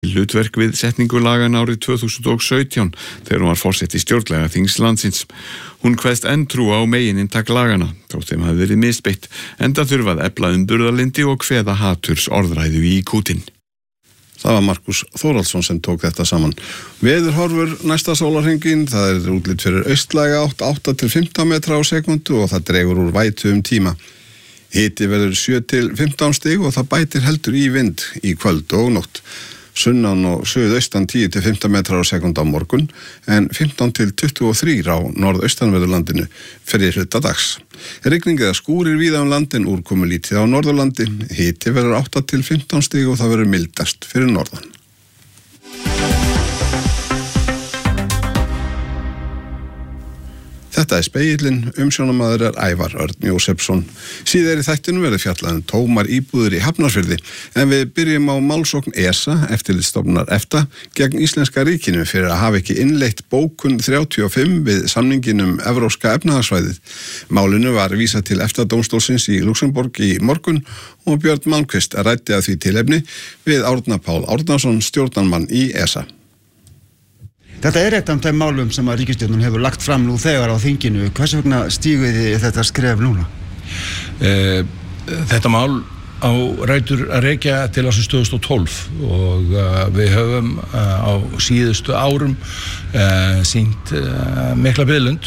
hlutverk við setningu laganna árið 2017 þegar hún var forseti stjórnlagaþings landsins. Hún kveðst enn trúa á megininntak laganna, þótt þeim hafi verið misbeitt, enda þurfa að efla burðarlyndi og kveða haturs orðræðu í kútinn. Það var Markus Þórhallsson sem tók þetta saman. Veðurhorfur næsta sólarhringinn, það útlit fyrir austlæga átt 8 til 15 metra á sekundu og það dregur úr vætu tíma. Hiti verður 7 til 15 stig og það bætir heldur í vind í kvöld og nótt. Sunnan og suðaustan 10 til 15 metrar á sekúndu á morgun en 15 til 23 á norðaustanverðurlandinu fyrir hluta dags. Rigning eða skúrir víða landin, úrkomulítið á Norðurlandi, hiti verður 8 til 15 stig og það verður mildast fyrir norðan. Þetta Spegillinn, umsjónamaður Ævar Örn Jósefsson. Síðar í þættinu verður fjallað tómar íbúðir í Hafnarfirði, en við byrjum á málsókn ESA, eftirlitsstofnunar EFTA, gegn Íslenska ríkinu fyrir að hafa ekki innleitt bókun 35 við samningin Evrópska efnahagssvæðið. Málinu var vísað til EFTA-dómstólsins í Luxemborg í morgun og Björn Malmquist ræddi að því tilefni við Árna Pál Árnason, stjórnarmann í ESA. Þetta eitt af þeim málum sem að ríkisstjórnin hefur lagt fram nú þegar á þinginu. Hvers vegna stíguð þið þetta skref núna? Þetta mál á rætur að rekja til ársins 2012 og við höfum á síðustu árum sýnt mikla biðlund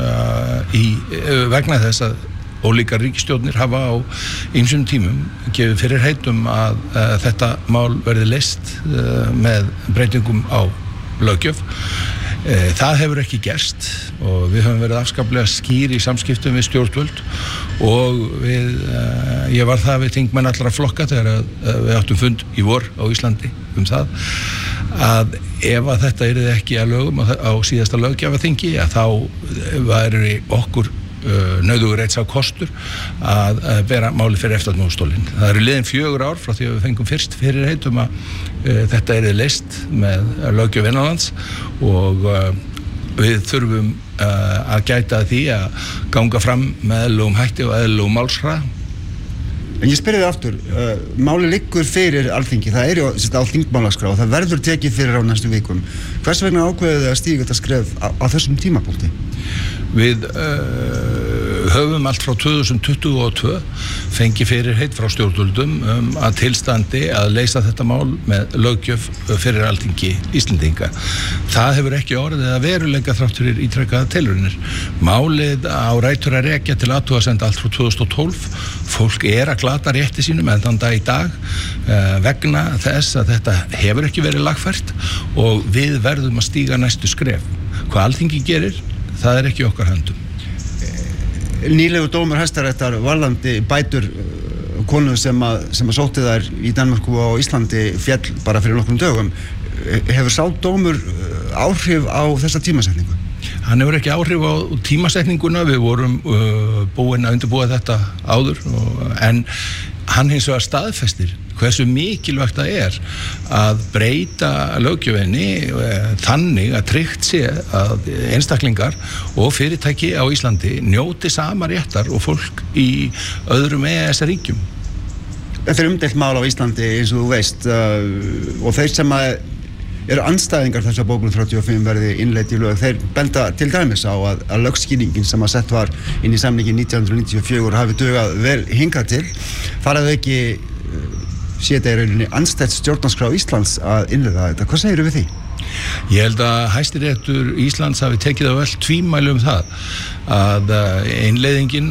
vegna þess að ólíkar ríkisstjórnir hafa á ýmsum tímum gefið fyrir heitum að þetta mál verði leyst með breytingum á löggjöf. Það hefur ekki gerst og við höfum verið afskaplega skýr í samskiptum við stjórnvöld og ég var það við þingmenn allra flokka þegar við áttum fund í vor á Íslandi það að ef að þetta yrði ekki að lögum á síðasta löggjafarþingi þá væri okkur nauðugur eitt sá kostur að bera máli fyrir EFTA-dómstólinn. Það eru liðin 4 ár frá því að við fengum fyrst fyrir heitum að þetta yrði leyst með löggjöf innanlands og við þurfum að gæta því að ganga fram með eðlilegum hætti og eðlilegum málshraða. En ég spyrir þið aftur, máli liggur fyrir Alþingi, það á þingmálaskrá og það verður tekið fyrir á næstu vikum. Hvers vegna ákveðið að stíga þetta skref á þessum tímapunkti? Við höfum allt frá 2022 fengið fyrirheit frá stjórnvöldum að tilstandi að leysa þetta mál með löggjöf fyrir Alþingi Íslendinga. Það hefur ekki orðið að veruleika þrátt fyrir ítrekkaðar tilraunir. Málið á rætur að rekja til athugasemda allt frá 2012. Fólk að glata rétti sínum enn þann dag í dag vegna þess að þetta hefur ekki verið lagfært og við verðum að stíga næstu skref. Hvað Alþingi gerir, það ekki okkar höndum. Nýlegu dómur Hæstaréttar varðandi bætur konu sem að sótti þær í Danmörku og Íslandi féll bara fyrir nokkrum dögum. Hefur sá dómur áhrif á þessa tímasetningu? Hann hefur ekki áhrif á tímasetninguna, við vorum búin að undirbúa þetta áður en hann hins vegar staðfestir hversu mikilvægt það að breyta löggjöfinni þannig að tryggt sé að einstaklingar og fyrirtæki á Íslandi njóti sama réttar og fólk í öðrum EES-ríkjum. Þetta umdeilt mál á Íslandi eins og þú veist og þeir sem eru andstæðingar þessar bókun 35 verði innleidd í lög, þeir benda til dæmis á að lögskýringin sem að sett var inn í samningin 1994 hafi dugað vel hingað til. Þar að ekki sé þetta í rauninni andstætt stjórnarskrá Íslands að innleiða þetta. Hvað segirðu við því? Ég held að Hæstiréttur Íslands hafi tekið á vel tvímæli það að innleiðingin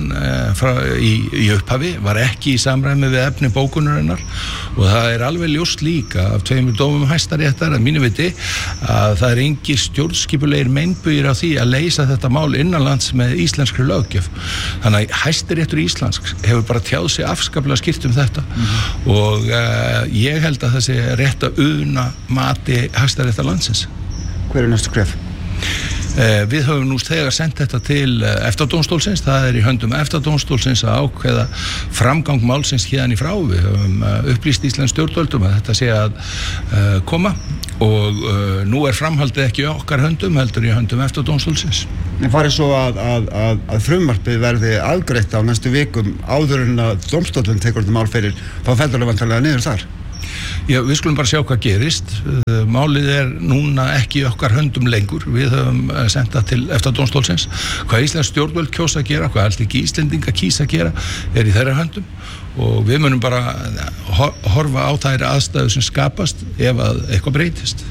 í upphafi var ekki í samræmi við efni bókunarinnar og það alveg ljóst líka af 2 dómum Hæstaréttar að mínu viti að það engir stjórnskipulegir meinbugir á því að leysa þetta mál innanlands með íslenskri löggjöf. Þannig að Hæstiréttur Íslands hefur bara tjáð sig afskaplega skýrt þetta og ég held að það sé rétt að una mati Hæstaréttar landsins. Hver næstu skref? Við höfum nú þegar sendt þetta til EFTA-dómstólsins, það í höndum EFTA-dómstólsins að ákveða framgang málsins hérðan í frá. Við höfum upplýst íslensk stjórnvöldum að þetta sé að koma og nú framhaldið ekki okkar höndum, heldur í höndum EFTA-dómstólsins. En farið svo að frumvarpið verði afgreitt á næstu vikum áður en að dómstóllinn tekur þetta mál fyrir, þá fellur það vantarlega niður þar? Já, við skulum bara sjá hvað gerist. Málið núna ekki í okkar höndum lengur. Við höfum sent það til EFTA-dómstólsins. Hvað íslensk stjórnvöld kjósa að gera, hvað allt ekki Íslendinga kýsa að gera, í þeirra höndum. Og við munum bara horfa á þær aðstæður sem skapast ef að eitthvað breytist.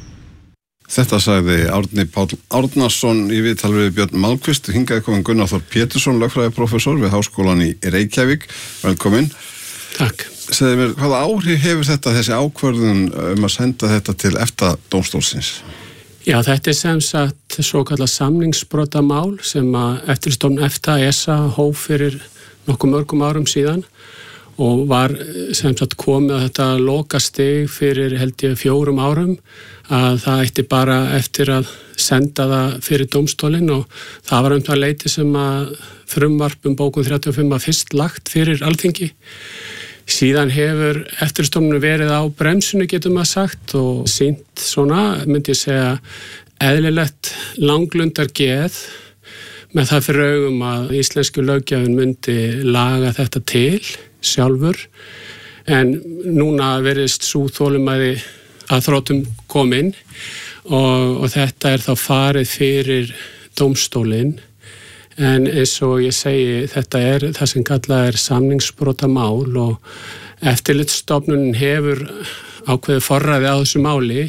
Þetta sagði Árni Páll Árnason í viðtali við Björn Malmquist. Hingaði komin Gunnar Þór Pétursson, lögfræðiprófessor við Háskólann í Reykjavík. Velkomin. Takk. Segðu mér, hvaða áhrif hefur þessi ákvörðun að senda þetta til EFTA-dómstólsins? Já, þetta sem sagt svokallað samningsbrotamál sem að eftirlitsstofnun EFTA ESA hóf fyrir nokkuð mörgum árum síðan og var sem sagt komið að þetta lokastig fyrir held ég 4 árum að það ætti bara eftir að senda það fyrir dómstólinn og það var það leiti sem að frumvarp bókun 35 að fyrst lagt fyrir Alþingi. Síðan hefur eftirlitsstofnun verið á bremsunu getum að sagt og sýnt svona, myndi ég segja, eðlilegt langlundar geð með það fyrir augum að íslensku löggjafinn myndi laga þetta til sjálfur en núna verðist sú þolinmæði að þróttum komin og þetta þá farið fyrir dómstólinn. En eins og ég segi, þetta það sem kallað samningsbrotamál og eftirlitsstofnunin hefur ákveðið forræði á þessu máli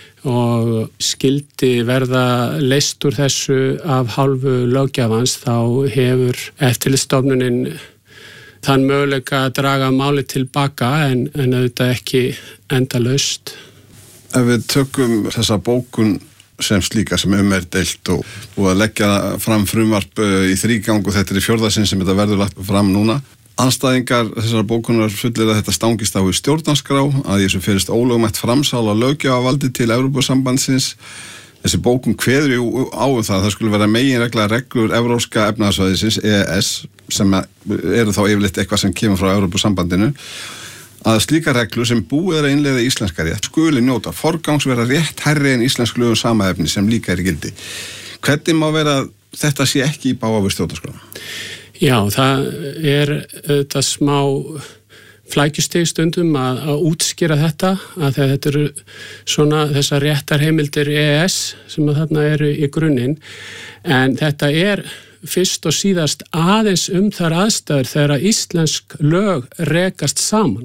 og skildi verða leyst úr þessu af hálfu löggjafans þá hefur eftirlitsstofnunin þann möguleika að draga máli tilbaka en auðvitað ekki endalaust. Ef við tökum þessa bókun sem slíka sem deilt og að leggja fram frumvarp í þrígangu, þetta í 4. sinn sem þetta verður lagt fram núna. Andstæðingar þessar bókunar fullir að þetta stangist á í stjórnarskrá, að þessu fyrirst ólögmætt framsal á löggjafarvaldi til Evrópusambandsins. Þessi bókun kveður á það skulle vera meginregla reglur Evrópska efnahagssvæðisins, EES, sem eru þá yfirleitt eitthvað sem kemur frá Evrópusambandinu. Að slíka reglur sem búið að innleiða íslenska rétt skuli njóta forgangs vera rétt hærri en íslensk lögum sama efni sem líka í gildi. Hvernig má vera þetta sé ekki í bága við stjórnarskrá? Já, það þetta smá flækjustig stundum að útskýra þetta að þetta eru svona þessar réttarheimildir EES sem að þarna eru í grunninn en þetta fyrst og síðast aðeins þær aðstæður þegar íslensk lög rekast saman.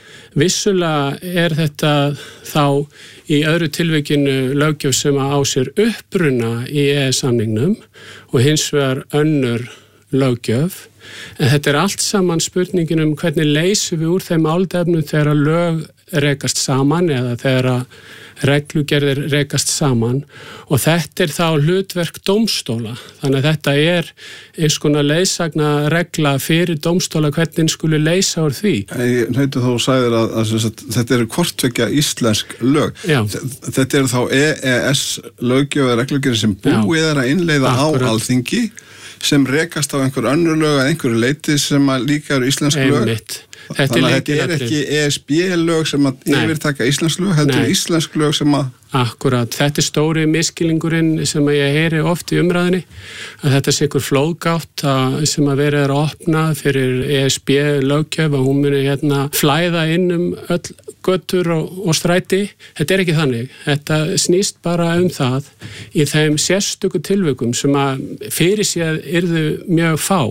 Vissulega þetta þá í öðru tilvikinu löggjöf sem á sér uppruna í EES-samningnum og hins vegar önnur löggjöf. En þetta allt saman spurningin hvernig leysum við úr þeim áldefnum þegar lög rekast saman eða þegar reglugerðir rekast saman og þetta þá hlutverk dómstóla. Þannig að þetta eins konar leiðsagna regla fyrir dómstóla hvernig skuli leysa úr því. Þú sagðir að þetta eru hvorttveggja íslensk lög. Já. Þetta eru þá EES löggjöf eða reglugerðir sem búið að innleiða á Alþingi sem rekast á einhver önnur lög að einhverju leyti sem líka eru íslensk lög. Einmitt. Þannig að þetta ekki ESB-lög sem að yfirtaka íslensk lög, heldur íslensk lög sem að... Akkurat, þetta stóri miskilningurinn sem að ég heyri oft í umræðinni, að þetta sé ykkur flóðgátt sem að verið að opna fyrir ESB-löggjöf og hún muni flæða inn öll götur og stræti. Þetta ekki þannig. Þetta snýst bara það í þeim sérstöku tilvikum sem að fyrir séð yrðu mjög fá.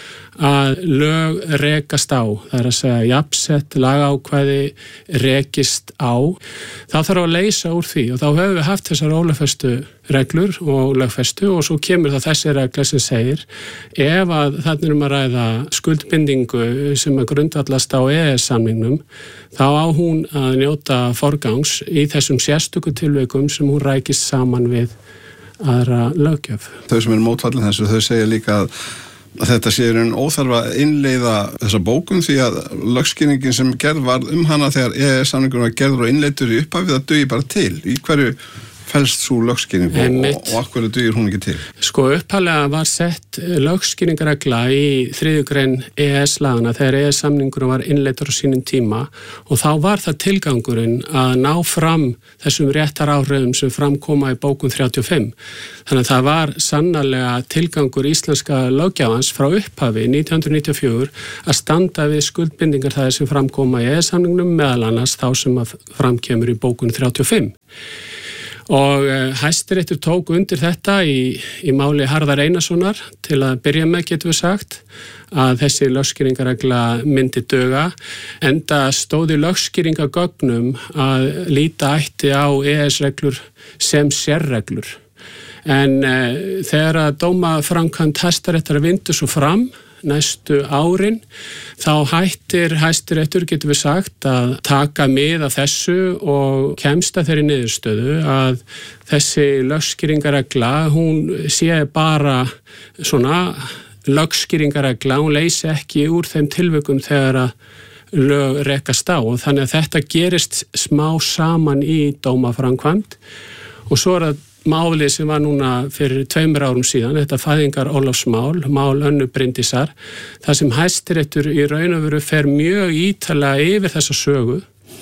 Að lög rekast á, það að segja jafnsett lagákvæði rekist á, þá þarf að leysa úr því og þá höfum við haft þessar ólögfestu reglur og lögfestu og svo kemur það þessi regla sem segir ef að þarna að ræða skuldbindingu sem að grundvallast á EES-samningnum þá á hún að njóta forgangs í þessum sérstöku tilvikum sem hún rækist saman við aðra löggjöf. Þau sem mótfallin þessu, þau segja líka að þetta sé óþarf að innleiða þessa bókun því að lögskýringin sem gerð var hana þegar EES-samningurinn var gerður og innleiddur í upphafið það dugi bara til. Í hverju felst svo lögskýring og af hverju dugir hún ekki til? Sko upphaflega var sett lögskýringaregla í 3. grein EES-lagana þegar EES-samningurinn var innleiddur á sínum tíma og þá var það tilgangurinn að ná fram þessum réttaráhrifum sem framkoma í bókun 35. Þannig að það var sannarlega tilgangur íslenska löggjafans frá upphafi 1994 að standa við skuldbindingar það sem framkoma í EES-samningnum meðal annars þá sem að framkemur í bókun 35. Og Hæstiréttur tók undir þetta í máli Harðar Einarssonar til að byrja með getum við sagt að þessi lögskýringaregla myndi duga enda stóði lögskýringagögnum að líta ætti á EES-reglur sem sérreglur. En þegar að dómaframkvæmd Hæstaréttar vindur svo fram næstu árin, þá hættir Hæstiréttur, getum við sagt, að taka mið af þessu og kemst að þeirri niðurstöðu að þessi lögskýringaregla, hún sé bara svona lögskýringaregla, hún leysi ekki úr þeim tilvikum þegar að lög rekast á og þannig að þetta gerist smá saman í dómaframkvæmd og svo það málið sem var núna fyrir 2 árum síðan, þetta fæðingar Ólafsmál, mál Önnu Bryndísar, þar sem Hæstiréttur í raun og veru fer mjög ítarlega yfir þessa sögu,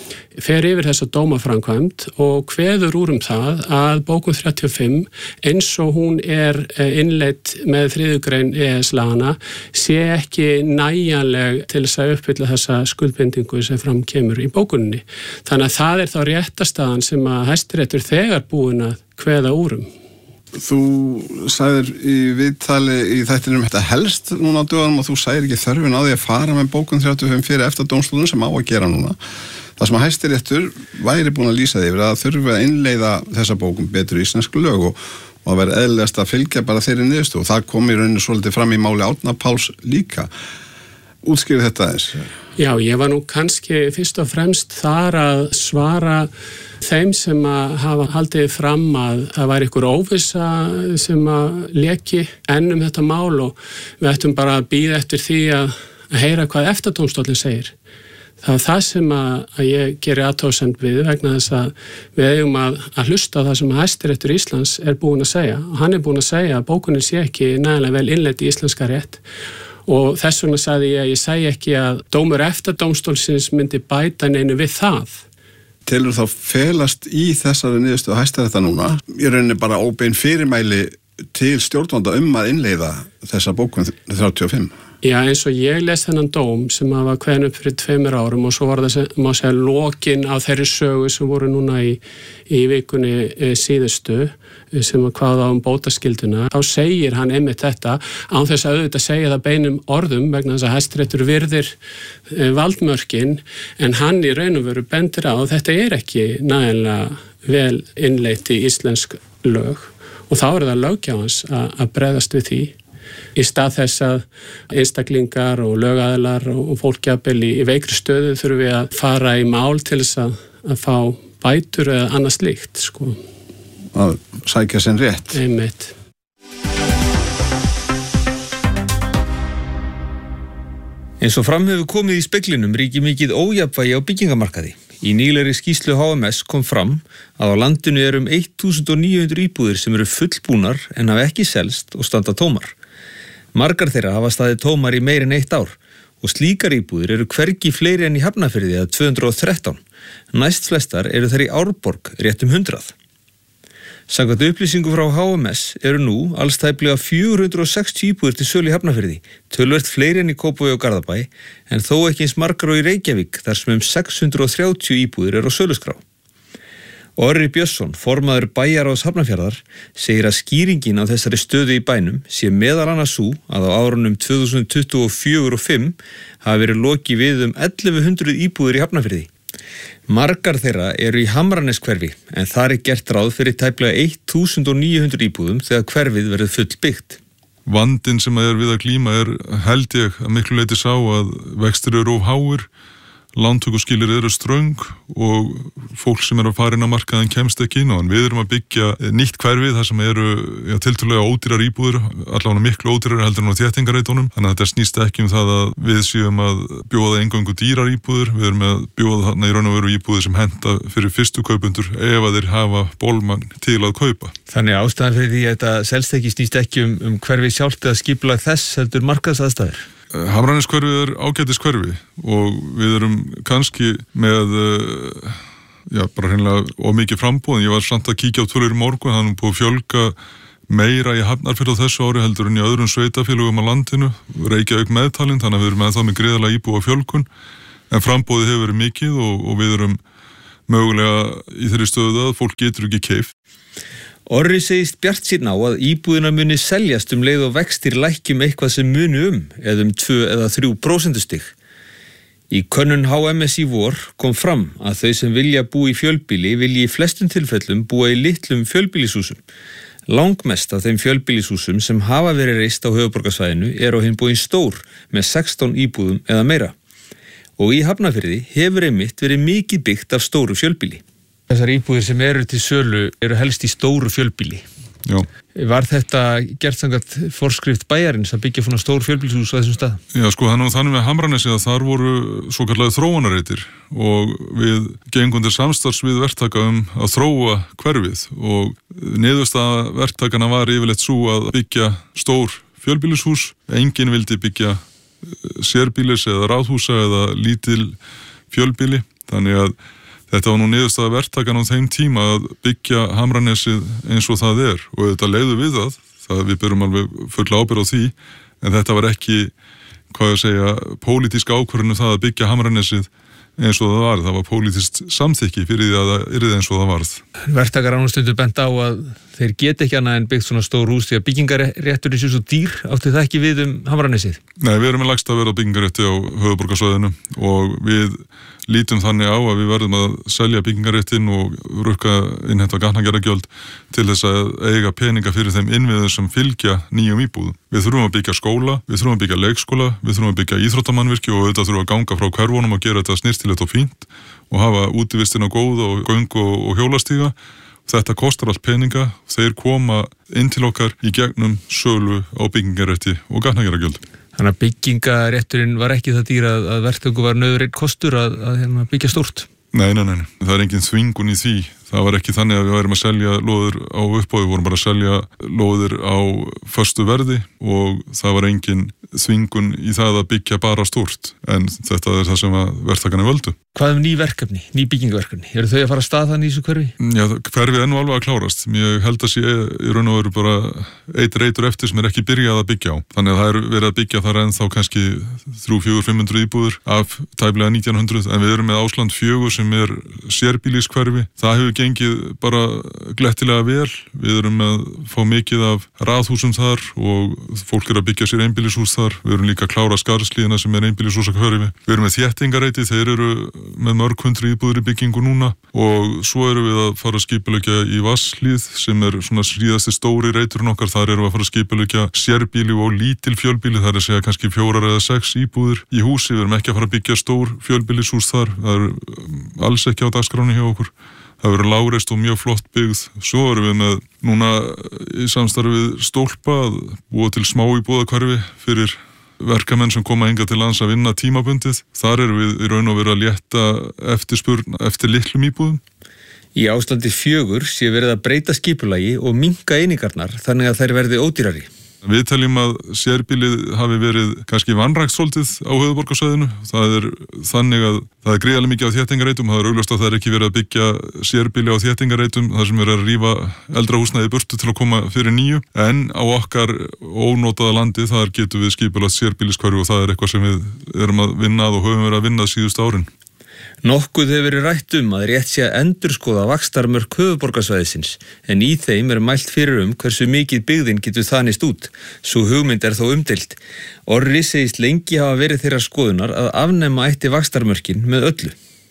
fer yfir þessa dómaframkvæmd og kveður úr það að bókun 35 eins og hún innleidd með 3. grein EES-lagana sé ekki nægjanleg til þess að uppfylla þessa skuldbindingu sem fram kemur í bókuninni. Þannig að það þá réttastaðan sem að Hæstiréttur þegar búin að kveða úrum. Þú sagðir í viðtali í þættinum þetta helst núna á dögunum og þú sagðir ekki þörfin á því að fara með bókun 35 fyrir eftir dómstólun sem á að gera núna. Það sem að Hæstiréttur væri búin að lýsa því yfir að þurfi að innleiða þessa bókum betur í íslensku lög og að vera eðlilegast að fylgja bara þeirri niðurstöðu og það kom í rauninni svolítið fram í máli Árna Páls líka. Útskýrðu þetta eins? Já, ég var nú kannski fyrst og fremst þar að svara þeim sem að hafa haldið fram að það væri ykkur óvissa sem að leki enn þetta mál og við ættum bara að bíða eftir því að heyra hvað EFTA-dómstóllinn segir. Það var það sem að ég geri athugasemd við vegna þess að við eigum að hlusta á það sem Hæstiréttur Íslands búinn að segja og hann búinn að segja að bókunin sé ekki nægilega vel innleidd í íslenska rétt og þess vegna sagði ég segi ekki að dómur EFTA-dómstólsins myndi bæta neinu við það. Telur þá felast í þessari niðurstöðu Hæstaréttar núna í rauninni bara óbein fyrirmæli til stjórnvalda að innleiða þessa bókun 35? Já, eins og ég les þennan dóm sem var kveðinn upp fyrir 2 árum og svo var það, má segja, lokin á þeirri sögu sem voru núna í vikunni síðustu sem var kvaða bótaskilduna. Þá segir hann einmitt þetta án þess að auðvitað segja það beinum orðum vegna þess að Hæstiréttur virðir valdmörkin en hann í raun og veru bendir á að þetta ekki nægilega vel innleitt í íslensk lög og þá það löggjafans að bregðast við því. Í stað þess að einstaklingar og lögaðilar og fólkjafnvel í veikri stöðu þurfum við að fara í mál til þess að fá bætur eða annað slíkt, sko. Að sækja sinn rétt. Einmitt. Eins og fram hefur komið í speglinum ríkir mikið ójafnvægi á byggingamarkaði. Í nýlegri skýrslu HMS kom fram að á landinu 1900 íbúðir sem eru fullbúnar en hafa ekki selst og standa tómar. Margar þeirra hafa staðið tómar í meir en 1 ár og slíkar íbúðir eru hvergi fleiri en í Hafnarfirði eða 213. Næst flestar eru þær í Árborg rétt 100. Samkvæmt upplýsingu frá HMS eru nú alls tæplega 460 íbúðir til sölu í Hafnarfirði, töluvert fleiri en í Kópavogi og Garðabæ, en þó ekki eins margar og í Reykjavík þar sem 630 íbúðir eru á söluskrá. Orri Björnsson, formaður bæjarráðs Hafnarfjarðar, segir að skýringin á þessari stöðu í bænum sé meðal annars sú að á árunum 2024 og 5 hafi verið lokið við 1100 íbúðir í Hafnarfirði. Margar þeirra eru í Hamraneshverfi en þar gert ráð fyrir tæplega 1900 íbúðum þegar hverfið verður fullbyggt. Vandinn sem við að glíma held ég að miklu leyti sá að vextir eru of háir, lántökuskilir eru ströng og fólk sem að fara inn á markaðin kemst ekki inn á hann. Við erum að byggja nýtt hverfi þar sem eru tiltölulega ódýrar íbúðir, allavega miklu ódýrar heldur en á þéttingareitunum. Þannig að þetta snýst ekki það að við séum að bjóða eingöngu dýrar íbúðir. Við erum að bjóða þarna í raun og veru íbúðir sem henta fyrir fyrstu kaupendur ef að þeir hafa bolmagn til að kaupa. Þannig ástæðan fyrir því að þetta selst ekki snýst ekki hverfi sjálft eða skipulag þess heldur markaðsaðstæður. Hamraneskverfið ágætis hverfi og við erum kannski með bara hreinlega of mikið framboð. Ég var samt að kíkja á tölur í morgun, það er búið að fjölga meira í Hafnarfirði á þessu ári heldur en í öðrum sveitafélögum á landinu, Reykjavík meðtalinn, þannig að við erum með það með gríðarlega íbúa fjölgun, en framboðið hefur verið mikið og við erum mögulega í þeirri stöðu að fólk getur ekki keypt. Orri segist bjartsýnn á að íbúðina muni seljast leið og vextir lækkjum eitthvað sem muni eða 2 eða 3% stig. Í könnun HMS í vor kom fram að þau sem vilja búa í fjölbýli vilji í flestum tilfellum búa í litlum fjölbýlishúsum. Langmest af þeim fjölbýlishúsum sem hafa verið reist á höfuðborgarsvæðinu á hinn búin stór með 16 íbúðum eða meira. Og í Hafnarfirði hefur einmitt verið mikið byggt af stóru fjölbýli. Þessar íbúðir sem eru til sölu eru helst í stóru fjölbýli. Já. Var þetta gert samkvæmt forskrift bæjarins að byggja svona stór fjölbýlishús á þessum stað? Já, þannig með Hamranesi að þar voru svokallaðir þróunarreitir og við gengum til samstarfs við verktaka að þróa hverfið og niðurstaða verktakana var yfirleitt svo að byggja stór fjölbýlishús. Enginn vildi byggja sérbýlis eða ráðhúsa eða lítil fjölbýli, þannig að þetta var nú niðurstaða verktakan á þeim tíma að byggja Hamranesið eins og það og þetta leiðu við það við berum alveg fulla ábyrgð á því, en þetta var ekki, pólitísk ákvörðun það að byggja Hamranesið eins og það var pólitískt samþykki fyrir því að það yrði eins og það varð. Verktakar án stundu bent á að þeir geta ekki annað en byggt svona stór hús því að byggingarréttur séu svo dýr, átti það ekki við Hamranesið? Nei, við erum með lægsta verð á byggingarrétti á höfuðborgarsvæðinu og við lítum þannig á að við verðum að selja byggingarréttin og rukka innheimta gatnagerðargjöld til þess að eiga peninga fyrir þeim innviðum sem fylgja nýjum íbúðum. Við þurfum að byggja skóla, við þurfum að byggja leikskóla, við þurfum að byggja íþróttamannvirki og auðvitað þurfum að ganga frá hverfunum og gera þetta snyrtilegt og fínt og hafa útivistina góð og göng og hjólastíga. Þetta kostar allt peninga, þeir koma inn til okkar í gegnum sölu á byggingarrétti og gatnagerðargjöld. Þannig að byggingarétturinn var ekki það dýr að verktöku var nauðurinn kostur að byggja stórt? Nei, það er engin þvingun í því. Það var ekki þannig að við værum að selja lóðir á uppboði, við vorum bara að selja lóðir á föstu verði og það var engin þvingun í það að byggja bara stórt, en þetta er það sem að verktakarnir völdu. Hvað ný verkefni, ný byggingaverkefni? Eru þau að fara að stað þannig í þessu hverfi? Já, hverfi er nú alveg að klárast. Ég held að sé í raun og veru bara eitt reitur eftir sem er ekki byrjað að byggja á. Þannig að það er verið að byggja þar ennþá kannski 300-400-500 íbúðir af tæplega 1900, en við erum með Ásland 4 sem er sérbýliskverfi. Það hefur gengið bara glettilega vel. Við erum að fá mikið af raðhúsum þar og fólk er að byggja sér einbýlishús þar. Við erum líka að klára Skarðslíðina sem er einbýlishúsakverfi. Við erum með þéttingareiti, þeir eru með mörg 100 íbúðir í byggingu núna og svo erum við að fara að skipuleggja í Vatnshlíð sem er svona síðasti stóri reiturinn okkar. Þar erum við að fara að skipuleggja sérbýli og lítil fjölbýli, það er að segja kannski 4 eða 6 íbúðir í húsi. Við erum ekki að fara að byggja stór fjölbýlishús þar, það er alls ekki á dagskráni hjá okkur. Það verður lágreist og mjög flott byggð. Svo erum við með núna í samstarfi við Stólpa að búa til smá íbúðakverfi fyrir verkamenn sem koma hingað til lands að vinna tímabundið. Þar erum við í raun og veru að létta eftirspurn eftir litlum íbúðum. Í Áslandi 4 sé verið að breyta skipulagi og minnka einingarnar þannig að þær verði ódýrari. Við teljum að sérbýlið hafi verið kannski vanrækt svolítið á höfuðborgarsvæðinu. Það er þannig að það er gríðarlega mikið á þéttingareitum. Það er augljóst að það er ekki verið að byggja sérbýli á þéttingareitum þar sem er að rífa eldra húsnæði burtu til að koma fyrir nýju. En á okkar ónotaða landi þar getum við skipulagt sérbýliskverfi og það er eitthvað sem við erum að vinna að og höfum verið að vinna síðustu árin. Nokkuð hefur verið rætt að rétt sé að endurskoða vaxtarmörk höfuðborgarsvæðisins, en í þeim er mælt fyrir hversu mikið byggðin getur þanist út. Sú hugmynd er þó umdeild. Orri segist lengi hafa verið þeirra skoðunar að afnema ætti vaxtarmörkin með öllu.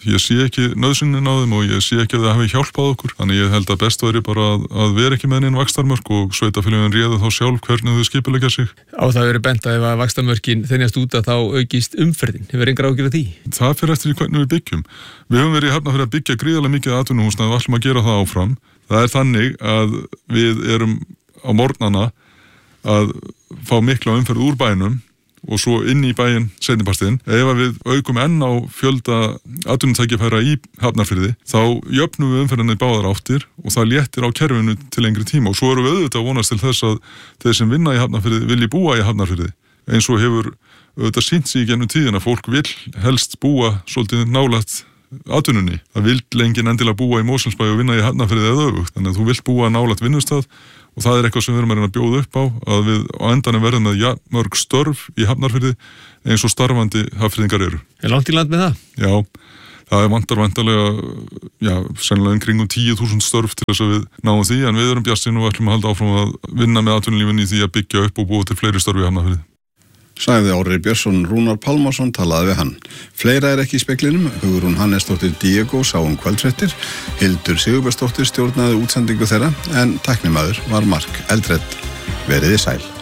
ég sé ekki nauðsynnin á þeim og ég sé ekki að það hafi hjálpað okkur. Þannig ég held að best væri bara að vera ekki með neinn vaxtarmörk og sveitarfélögin réðu þá sjálf hvernig þau skipuleggja sig. Á það verið bent að ef að vaxtarmörkin þenjast út að þá aukist umferðin. Hefur engar áhyggjur af því? Það fer eftir hvernig við byggjum. Við höfum verið í Hafnarfirði að byggja gríðarlega mikið atvinnuhúsnæði og ætlum að gera það áfram. Það þannig að við erum á morgnana að fá mikla umferð úr bænum og svo inn í bæinn seinnipartinn. Ef við aukum enn á fjölda atvinnutækifæra í Hafnarfirði, þá jöfnum við umferðina í báðar áttir og það léttir á kerfinu til lengri tíma og svo erum við auðvitað að vonast til þess að þeir sem vinna í Hafnarfirði vilji búa í Hafnarfirði. Eins og hefur auðvitað sýnt sig í gennum tíðina, fólk vil helst búa svolítið nálægt atvinnunni. Það vill enginn endilega búa í Mosfellsbæ og vinna í Hafnarfirði eða öfugt, þannig að þú vilt búa nálægt vinnustað og það er eitthvað sem við erum að reyna að bjóða upp á, að við á endanum verðum með mörg störf í Hafnarfirði eins og starfandi hafnfirðingar eru. Er langt í land með það? Já, það vantar vantarlega, sennilega kringum 10.000 störf til þess að við náum því, en við erum bjartsýn og ætlum að halda áfram að vinna með atvinnulífinu í því að byggja upp og búa til fleiri störf í Hafnarfirði. Sagði Orri Björnsson, Rúnar Pálmarsson talaði við hann. Fleira ekki í speklinum, Hugrún Hannesdóttir Diego sá kvöldfréttir, Hildur Sigurbergsdóttir stjórnaði útsendingu þeirra, en tæknimaður var Mark Eldred. Veriði sæl.